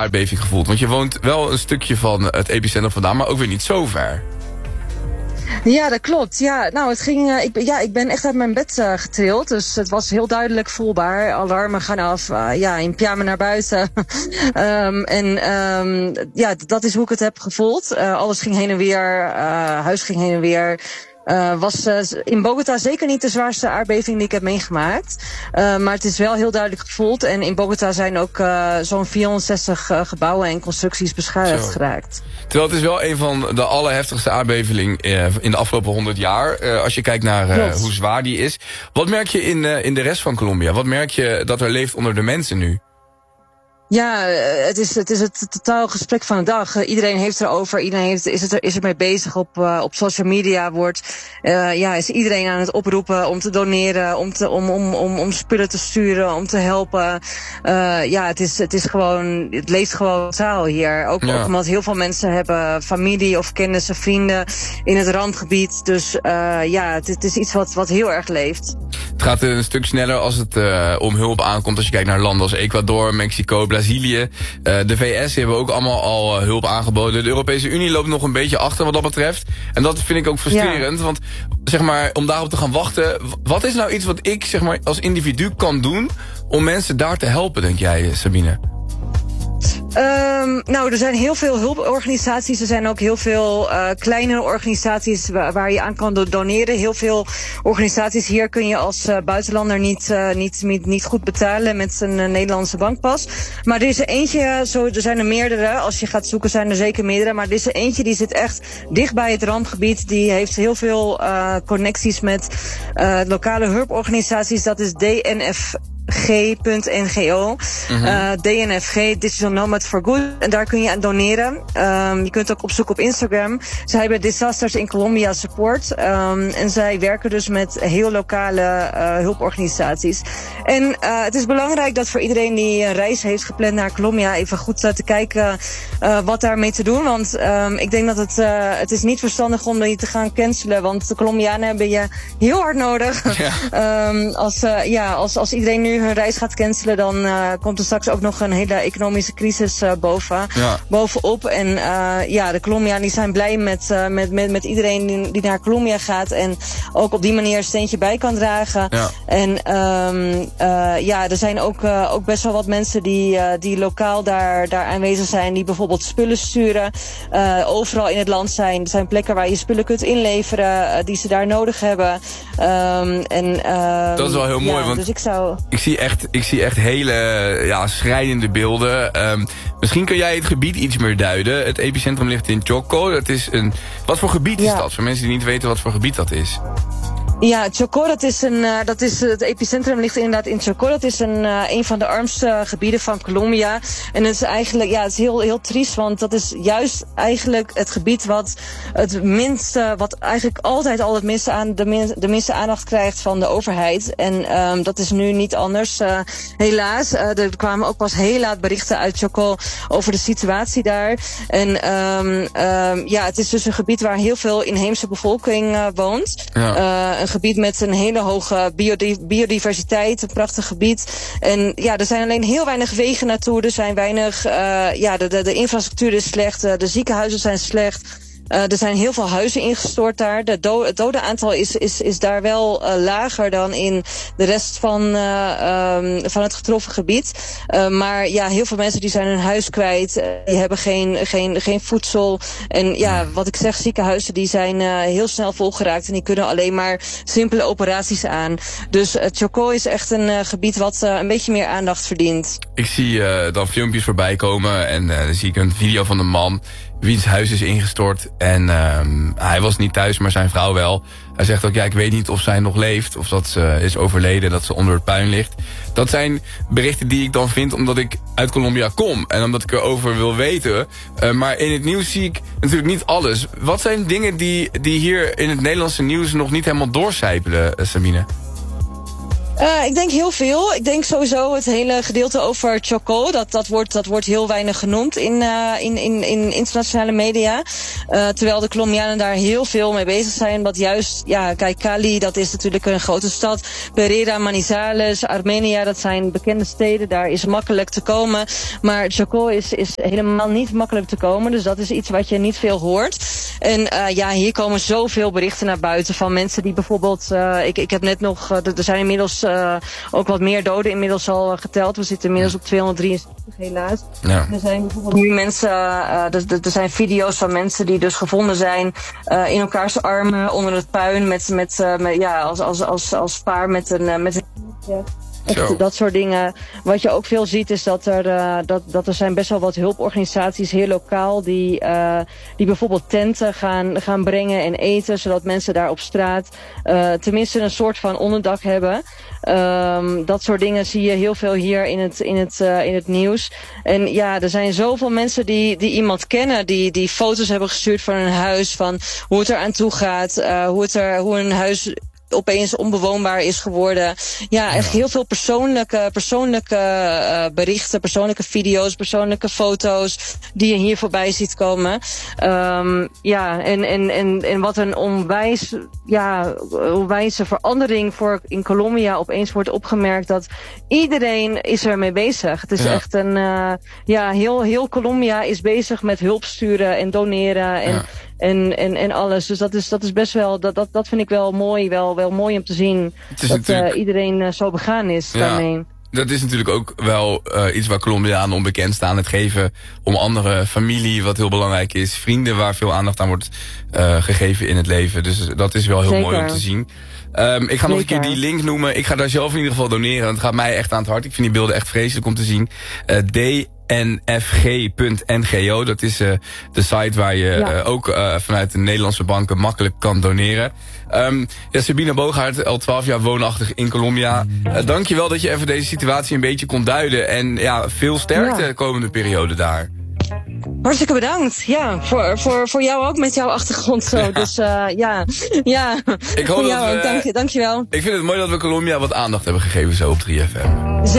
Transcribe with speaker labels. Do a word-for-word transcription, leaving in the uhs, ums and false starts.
Speaker 1: aardbeving gevoeld? Want je woont wel een stukje van het epicentrum vandaan, maar ook weer niet zo ver.
Speaker 2: Ja, dat klopt. Ja, nou, het ging. Uh, ik, ja, ik ben echt uit mijn bed uh, getrild. Dus het was heel duidelijk voelbaar. Alarmen gaan af. Uh, ja, in pyjama naar buiten. um, en um, ja, dat is hoe ik het heb gevoeld. Uh, alles ging heen en weer. Uh, huis ging heen en weer. Uh, was uh, in Bogota zeker niet de zwaarste aardbeving die ik heb meegemaakt. Uh, maar het is wel heel duidelijk gevoeld. En in Bogota zijn ook uh, zo'n vierhonderdzestig uh, gebouwen en constructies beschadigd Zo. geraakt.
Speaker 1: Terwijl het is wel een van de allerheftigste aardbevingen uh, in de afgelopen honderd jaar. Uh, als je kijkt naar uh, hoe zwaar die is. Wat merk je in, uh, in de rest van Colombia? Wat merk je dat er leeft onder de mensen nu?
Speaker 2: Ja, het is, het is het totaal gesprek van de dag. Uh, iedereen heeft erover, iedereen heeft, is, het er, is er mee bezig op, uh, op social media. Wordt, uh, ja, is iedereen aan het oproepen om te doneren, om, te, om, om, om, om spullen te sturen, om te helpen. Uh, ja, het is, het is gewoon, het leeft gewoon taal hier. Ook, ja. ook omdat heel veel mensen hebben familie of kennissen, vrienden in het randgebied. Dus uh, ja, het, het is iets wat, wat heel erg leeft.
Speaker 1: Het gaat een stuk sneller als het uh, om hulp aankomt. Als je kijkt naar landen als Ecuador, Mexico, Brazilië. Uh, de V S die hebben ook allemaal al uh, hulp aangeboden. De Europese Unie loopt nog een beetje achter wat dat betreft. En dat vind ik ook frustrerend. Ja. Want zeg maar, om daarop te gaan wachten. Wat is nou iets wat ik zeg maar, als individu kan doen om mensen daar te helpen, denk jij, Sabine?
Speaker 2: Um, nou, er zijn heel veel hulporganisaties. Er zijn ook heel veel uh, kleinere organisaties waar, waar je aan kan doneren. Heel veel organisaties hier kun je als uh, buitenlander niet, uh, niet, niet, niet goed betalen met een uh, Nederlandse bankpas. Maar er is er eentje, zo, er zijn er meerdere. Als je gaat zoeken zijn er zeker meerdere. Maar er is er eentje die zit echt dicht bij het rampgebied. Die heeft heel veel uh, connecties met uh, lokale hulporganisaties. Dat is D N F G punt N G O. Mm-hmm. uh, D N F G, Digital Nomad for Good. En daar kun je aan doneren. Um, je kunt ook opzoeken op Instagram. Zij hebben Disasters in Colombia Support. Um, en zij werken dus met heel lokale uh, hulporganisaties. En uh, het is belangrijk dat voor iedereen die een reis heeft gepland naar Colombia even goed uh, te kijken uh, wat daarmee te doen. Want um, ik denk dat het, uh, het is niet verstandig om je te gaan cancelen. Want de Colombianen hebben je heel hard nodig. Ja. um, als, uh, ja, als, als iedereen nu hun reis gaat cancelen, dan uh, komt er straks ook nog een hele economische crisis uh, boven, ja. bovenop. En uh, ja, de Colombianen die zijn blij met, uh, met, met, met iedereen die, die naar Colombia gaat en ook op die manier een steentje bij kan dragen. Ja. En um, uh, ja, er zijn ook, uh, ook best wel wat mensen die, uh, die lokaal daar, daar aanwezig zijn, die bijvoorbeeld spullen sturen. Uh, overal in het land zijn. Er zijn plekken waar je spullen kunt inleveren, uh, die ze daar nodig hebben. Um, en, uh,
Speaker 1: dat is wel heel mooi,
Speaker 2: ja,
Speaker 1: want
Speaker 2: dus ik zou...
Speaker 1: ik zie echt, ik zie echt hele ja, schrijnende beelden. Um, misschien kun jij het gebied iets meer duiden. Het epicentrum ligt in Chocó. Dat is een, wat voor gebied is ja. dat? Voor mensen die niet weten wat voor gebied dat is.
Speaker 2: Ja, Chocó, dat is een, uh, dat is, het epicentrum ligt inderdaad in Chocó. Dat is een, uh, een van de armste gebieden van Colombia. En het is eigenlijk, ja, het is heel, heel triest, want dat is juist eigenlijk het gebied wat het minste, wat eigenlijk altijd al het minste aan, de, min, de minste aandacht krijgt van de overheid. En um, dat is nu niet anders, uh, helaas. Uh, er kwamen ook pas heel laat berichten uit Chocó over de situatie daar. En um, um, ja, het is dus een gebied waar heel veel inheemse bevolking uh, woont. Ja. Uh, Een gebied met een hele hoge biodiversiteit, een prachtig gebied. En ja, er zijn alleen heel weinig wegen naartoe. Er zijn weinig, uh, ja, de, de, de infrastructuur is slecht, uh, de ziekenhuizen zijn slecht. Uh, er zijn heel veel huizen ingestort daar. De do- het dodenaantal is, is, is daar wel uh, lager dan in de rest van, uh, um, van het getroffen gebied. Uh, maar ja, heel veel mensen die zijn hun huis kwijt. Uh, die hebben geen, geen, geen voedsel. En ja, wat ik zeg, ziekenhuizen die zijn uh, heel snel volgeraakt. En die kunnen alleen maar simpele operaties aan. Dus uh, Chocó is echt een uh, gebied wat uh, een beetje meer aandacht verdient.
Speaker 1: Ik zie uh, dan filmpjes voorbij komen. En uh, dan zie ik een video van een man wiens huis is ingestort. En um, hij was niet thuis, maar zijn vrouw wel. Hij zegt ook, ja, ik weet niet of zij nog leeft. Of dat ze is overleden, dat ze onder het puin ligt. Dat zijn berichten die ik dan vind omdat ik uit Colombia kom. En omdat ik erover wil weten. Uh, maar in het nieuws zie ik natuurlijk niet alles. Wat zijn dingen die, die hier in het Nederlandse nieuws nog niet helemaal doorcijpelen, Sabine?
Speaker 2: Uh, ik denk heel veel. Ik denk sowieso het hele gedeelte over Chocó. Dat, dat, wordt, dat wordt heel weinig genoemd in, uh, in, in, in internationale media. Uh, terwijl de Colombianen daar heel veel mee bezig zijn. Want juist, ja, kijk, Cali, dat is natuurlijk een grote stad. Pereira, Manizales, Armenia, dat zijn bekende steden. Daar is makkelijk te komen. Maar Chocó is, is helemaal niet makkelijk te komen. Dus dat is iets wat je niet veel hoort. En uh, ja, hier komen zoveel berichten naar buiten van mensen die bijvoorbeeld... Uh, ik, ik heb net nog, uh, er zijn inmiddels uh, ook wat meer doden inmiddels al uh, geteld. We zitten inmiddels op tweehonderddrieënzestig helaas.
Speaker 1: Ja.
Speaker 2: Er zijn bijvoorbeeld nu mensen, uh, er, er zijn video's van mensen die dus gevonden zijn uh, in elkaars armen onder het puin met, met, uh, met ja, als, als, als, als paar met een, uh, met een kindje. Echt, dat soort dingen. Wat je ook veel ziet is dat er, uh, dat, dat er zijn best wel wat hulporganisaties heel lokaal die, uh, die bijvoorbeeld tenten gaan, gaan brengen en eten, zodat mensen daar op straat uh, tenminste een soort van onderdak hebben. Um, dat soort dingen zie je heel veel hier in het, in het, uh, in het nieuws. En ja, er zijn zoveel mensen die, die iemand kennen, die, die foto's hebben gestuurd van hun huis, van hoe het er aan toe gaat, uh, hoe, het er, hoe een huis opeens onbewoonbaar is geworden. Ja, echt heel veel persoonlijke, persoonlijke uh, berichten, persoonlijke video's, persoonlijke foto's die je hier voorbij ziet komen. Um, ja, en, en, en, en wat een onwijs, ja, onwijze verandering voor in Colombia opeens wordt opgemerkt dat iedereen is ermee bezig. Het is ja. echt een, uh, ja, heel, heel Colombia is bezig met hulp sturen en doneren en ja. En, en, en alles. Dus dat is, dat is best wel, dat, dat, dat vind ik wel mooi, wel, wel mooi om te zien. Dat natuurlijk... uh, iedereen uh, zo begaan is ja. daarmee.
Speaker 1: Dat is natuurlijk ook wel uh, iets waar Colombianen onbekend staan. Het geven om andere familie, wat heel belangrijk is. Vrienden waar veel aandacht aan wordt uh, gegeven in het leven. Dus dat is wel heel
Speaker 2: Zeker.
Speaker 1: mooi om te zien. Um, ik ga nog Zeker. een keer die link noemen. Ik ga daar zelf in ieder geval doneren. Want het gaat mij echt aan het hart. Ik vind die beelden echt vreselijk om te zien. Uh, D N F G punt N G O. Dat is uh, de site waar je ja. uh, ook uh, vanuit de Nederlandse banken makkelijk kan doneren. Um, ja, Sabina Boogaard, al twaalf jaar woonachtig in Colombia. Uh, dankjewel dat je even deze situatie een beetje kon duiden. En ja, veel sterkte de ja. komende periode daar.
Speaker 2: Hartstikke bedankt. Ja, voor, voor, voor jou ook met jouw achtergrond zo. Ja. Dus uh, ja, ja.
Speaker 1: Ik hoop
Speaker 2: voor jou
Speaker 1: dat we,
Speaker 2: ook. Dank, dankjewel.
Speaker 1: Ik vind het mooi dat we Colombia wat aandacht hebben gegeven zo op drie F M.